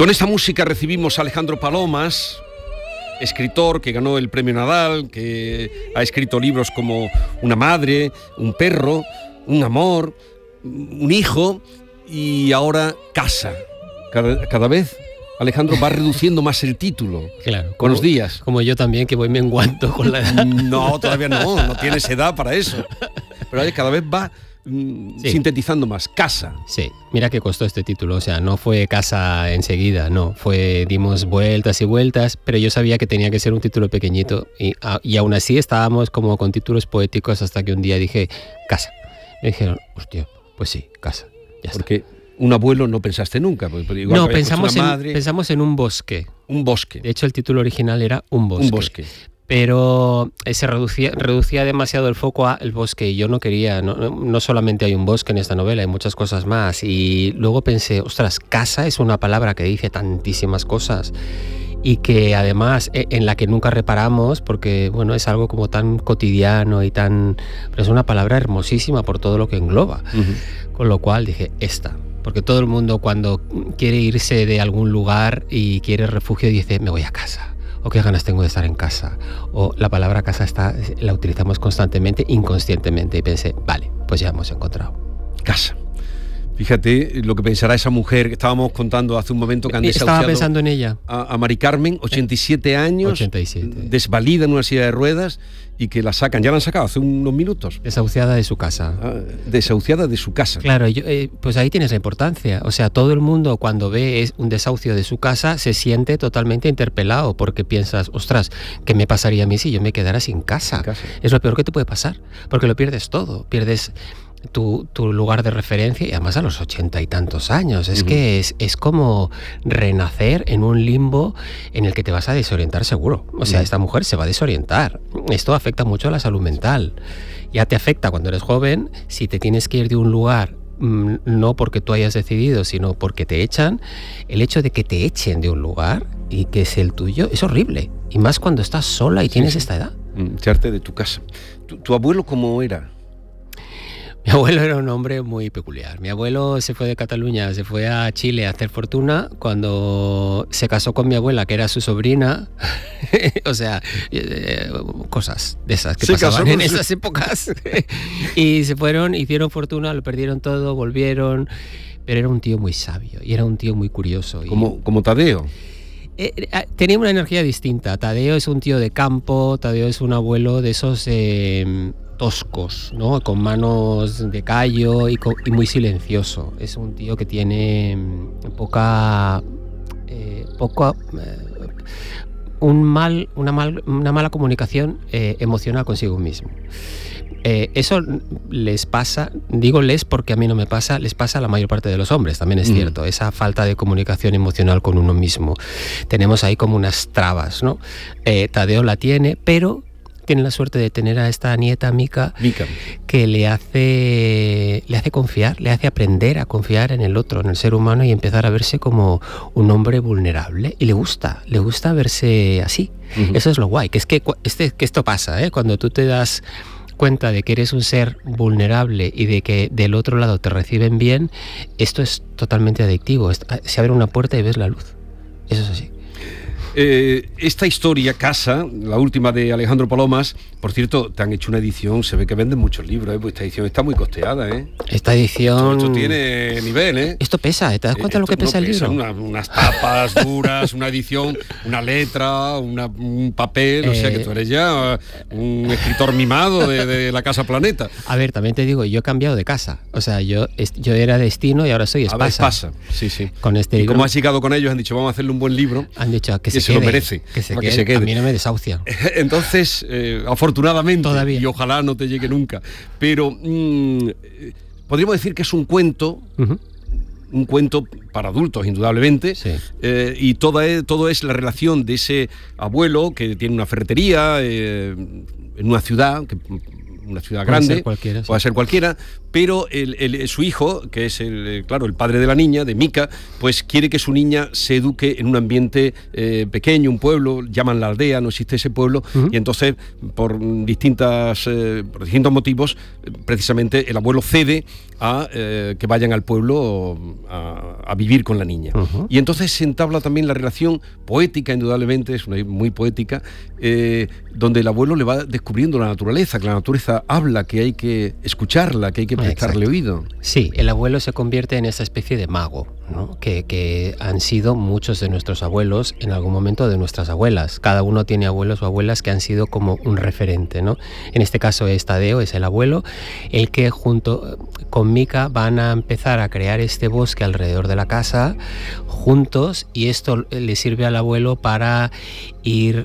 con esta música recibimos a Alejandro Palomas, escritor que ganó el premio Nadal, que ha escrito libros como Una madre, Un perro, Un amor, Un hijo y ahora Casa. Cada vez Alejandro va reduciendo más el título. Claro. Con los días. Como yo también, que voy menguando con la edad. No, todavía no tienes edad para eso. Pero cada vez va sintetizando más. Casa. Sí, mira que costó este título, o sea, no fue Casa enseguida, no, dimos vueltas y vueltas, pero yo sabía que tenía que ser un título pequeñito y aún así estábamos como con títulos poéticos hasta que un día dije, Casa. Me dijeron, hostia, pues sí, Casa, ya está. Porque un abuelo no pensaste nunca. Igual no, pensamos en un bosque. Un bosque. De hecho, el título original era Un bosque. Un bosque. Pero se reducía demasiado el foco al bosque y yo no quería, no solamente hay un bosque en esta novela, hay muchas cosas más. Y luego pensé, ostras, casa es una palabra que dice tantísimas cosas y que además en la que nunca reparamos porque bueno, es algo como tan cotidiano y tan... Pero es una palabra hermosísima por todo lo que engloba. Uh-huh. Con lo cual dije, esta. Porque todo el mundo cuando quiere irse de algún lugar y quiere refugio dice, me voy a casa. O qué ganas tengo de estar en casa. O la palabra casa la utilizamos constantemente, inconscientemente. Y pensé, vale, pues ya hemos encontrado. Casa. Fíjate lo que pensará esa mujer que estábamos contando hace un momento que han desahuciado. Estaba pensando en ella. A Mari Carmen, 87 años. 87. Desvalida en una silla de ruedas y que la sacan. Ya la han sacado hace unos minutos. Desahuciada de su casa. Desahuciada de su casa. Claro, pues ahí tienes la importancia. O sea, todo el mundo cuando ve un desahucio de su casa se siente totalmente interpelado porque piensas, ostras, ¿qué me pasaría a mí si yo me quedara sin casa? Es lo peor que te puede pasar porque lo pierdes todo. Pierdes tu lugar de referencia y además a los 80 y tantos años. Es que es como renacer en un limbo en el que te vas a desorientar seguro. O sea, esta mujer se va a desorientar. Esto afecta mucho a la salud mental. Ya te afecta cuando eres joven, si te tienes que ir de un lugar no porque tú hayas decidido, sino porque te echan. El hecho de que te echen de un lugar y que es el tuyo es horrible. Y más cuando estás sola y tienes esta edad. Echarte de tu casa. ¿Tu abuelo cómo era? Mi abuelo era un hombre muy peculiar. Mi abuelo se fue de Cataluña, se fue a Chile a hacer fortuna cuando se casó con mi abuela, que era su sobrina. O sea, cosas de esas que pasaban en esas épocas. Y se fueron, hicieron fortuna, lo perdieron todo, volvieron. Pero era un tío muy sabio y era un tío muy curioso. Como Tadeo. Tenía una energía distinta. Tadeo es un tío de campo, Tadeo es un abuelo de esos... toscos, ¿no? Con manos de callo y muy silencioso. Es un tío que tiene una mala comunicación emocional consigo mismo. Eso les pasa, digo les porque a mí no me pasa, les pasa a la mayor parte de los hombres, también es cierto, esa falta de comunicación emocional con uno mismo. Tenemos ahí como unas trabas, ¿no? Tadeo la tiene, pero tiene la suerte de tener a esta nieta Mica que le hace confiar, le hace aprender a confiar en el otro, en el ser humano y empezar a verse como un hombre vulnerable. Y le gusta verse así. Uh-huh. Eso es lo guay, que es que esto pasa, cuando tú te das cuenta de que eres un ser vulnerable y de que del otro lado te reciben bien, esto es totalmente adictivo. Se abre una puerta y ves la luz. Eso es así. Esta historia, Casa, la última de Alejandro Palomas, por cierto, te han hecho una edición, se ve que venden muchos libros, pues esta edición está muy costeada, Esta edición... Esto tiene nivel, Esto pesa, ¿te das cuenta lo que pesa el libro? Unas tapas duras, una edición, una letra, un papel, o sea que tú eres ya un escritor mimado de la Casa Planeta. A ver, también te digo, yo he cambiado de casa, o sea, yo era Destino y ahora soy Espasa. Espasa, sí. Con este libro. Y como has llegado con ellos, han dicho, vamos a hacerle un buen libro. Han dicho que se lo merece, que se quede. A mí no me desahucia. Entonces, afortunadamente, todavía. Y ojalá no te llegue nunca, pero podríamos decir que es un cuento, uh-huh. Un cuento para adultos, indudablemente, sí. Y todo es la relación de ese abuelo que tiene una ferretería en una ciudad, que una ciudad grande, puede ser cualquiera, pero su hijo, que es el padre de la niña, de Mika, pues quiere que su niña se eduque en un ambiente pequeño, un pueblo, llaman la aldea, no existe ese pueblo, y entonces por distintos motivos, precisamente el abuelo cede a que vayan al pueblo a vivir con la niña. Y entonces se entabla también la relación poética, indudablemente, es una muy poética, donde el abuelo le va descubriendo la naturaleza, que la naturaleza habla, que hay que escucharla, que hay que prestarle oído. Sí, el abuelo se convierte en esa especie de mago, ¿no? que han sido muchos de nuestros abuelos, en algún momento de nuestras abuelas. Cada uno tiene abuelos o abuelas que han sido como un referente, ¿no? En este caso es Tadeo, es el abuelo, el que junto con Mika van a empezar a crear este bosque alrededor de la casa juntos, y esto le sirve al abuelo para ir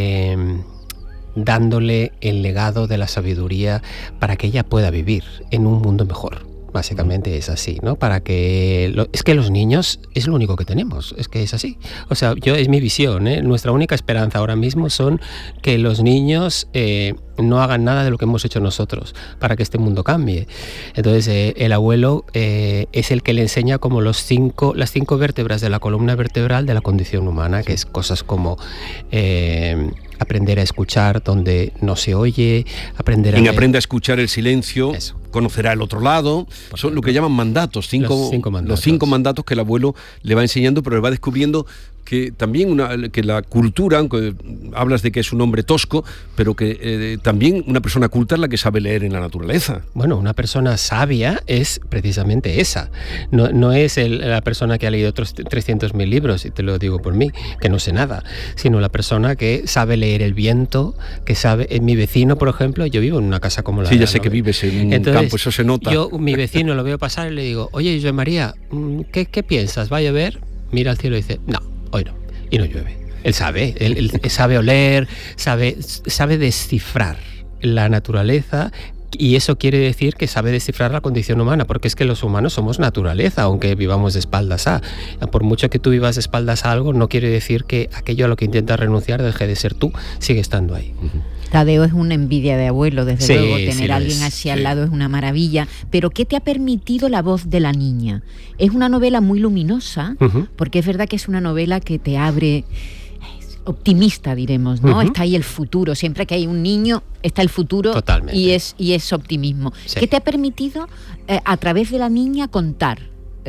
dándole el legado de la sabiduría para que ella pueda vivir en un mundo mejor. Básicamente es así, ¿no? Para que es que los niños es lo único que tenemos, es que es así. O sea, es mi visión, ¿eh? Nuestra única esperanza ahora mismo son que los niños no hagan nada de lo que hemos hecho nosotros para que este mundo cambie. Entonces el abuelo es el que le enseña como las cinco vértebras de la columna vertebral de la condición humana, que es cosas como aprender a escuchar donde no se oye, Quien aprende a escuchar el silencio, conocerá el otro lado. Son lo que llaman mandatos, los 5 mandatos que el abuelo le va enseñando, pero le va descubriendo que también que la cultura, aunque hablas de que es un hombre tosco, pero que también una persona culta es la que sabe leer en la naturaleza. Bueno, una persona sabia es precisamente esa. No es la persona que ha leído otros 300.000 libros, y te lo digo por mí, que no sé nada, sino la persona que sabe leer el viento, que sabe... mi vecino, por ejemplo, yo vivo en una casa como la... Sí, ya sé que vives en un campo, eso se nota. Mi vecino lo veo pasar y le digo, oye, José María, ¿qué piensas? ¿Va a llover? Mira al cielo y dice, no, hoy no, y no llueve. Él sabe oler, sabe descifrar la naturaleza, y eso quiere decir que sabe descifrar la condición humana, porque es que los humanos somos naturaleza, aunque vivamos de espaldas a. Por mucho que tú vivas de espaldas a algo, no quiere decir que aquello a lo que intentas renunciar deje de ser tú, sigue estando ahí. Tadeo es una envidia de abuelo, desde luego, tener a alguien así al lado es una maravilla. Pero ¿qué te ha permitido la voz de la niña? Es una novela muy luminosa, porque es verdad que es una novela que te abre... optimista, diremos, ¿no? Está ahí el futuro. Siempre que hay un niño, está el futuro. Totalmente. Y es optimismo. Sí. ¿Qué te ha permitido, a través de la niña, contar?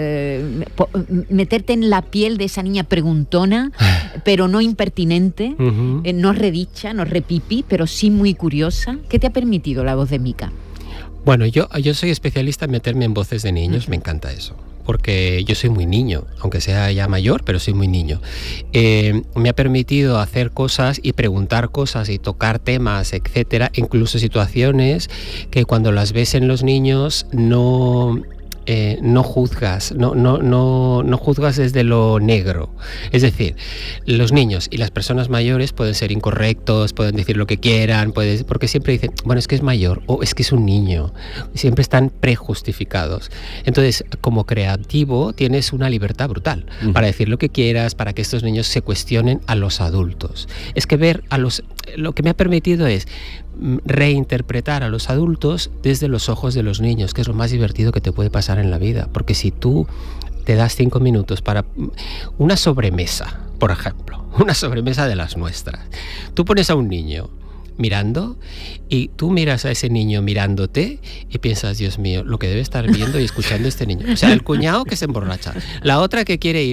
Meterte en la piel de esa niña preguntona, pero no impertinente, no redicha, no repipi, pero sí muy curiosa. ¿Qué te ha permitido la voz de Mika? Bueno, yo soy especialista en meterme en voces de niños, me encanta eso. Porque yo soy muy niño, aunque sea ya mayor, pero soy muy niño. Me ha permitido hacer cosas y preguntar cosas y tocar temas, etcétera, incluso situaciones que cuando las ves en los niños no juzgas, no juzgas desde lo negro. Es decir, los niños y las personas mayores pueden ser incorrectos, pueden decir lo que quieran, porque siempre dicen, bueno, es que es mayor o es que es un niño. Siempre están prejustificados. Entonces, como creativo, tienes una libertad brutal para decir lo que quieras, para que estos niños se cuestionen a los adultos. Es que lo que me ha permitido es reinterpretar a los adultos desde los ojos de los niños, que es lo más divertido que te puede pasar en la vida, porque si tú te das 5 minutos para una sobremesa, por ejemplo, una sobremesa de las nuestras, tú pones a un niño mirando y tú miras a ese niño mirándote y piensas, Dios mío, lo que debe estar viendo y escuchando este niño. O sea, el cuñado que se emborracha, la otra que quiere ir